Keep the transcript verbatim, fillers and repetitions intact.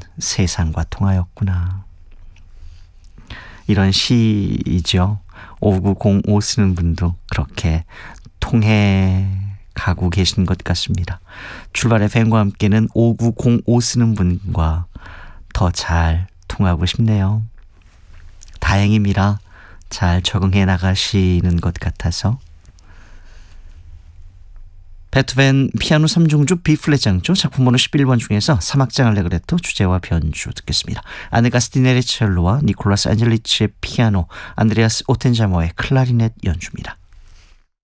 세상과 통하였구나. 이런 시이죠. 오구공오 쓰는 분도 그렇게 통해 가고 계신 것 같습니다. 출발 에프엠과 함께는 오구공오 쓰는 분과 더 잘 통하고 싶네요. 다행입니다. 잘 적응해 나가시는 것 같아서. 베토벤 피아노 삼 중주 B플랫 장조 작품 번호 십일 번 중에서 삼악장 알레그레토 주제와 변주 듣겠습니다. 아네가스티네리 첼로와 니콜라스 안젤리치의 피아노, 안드레아스 오텐자모의 클라리넷 연주입니다.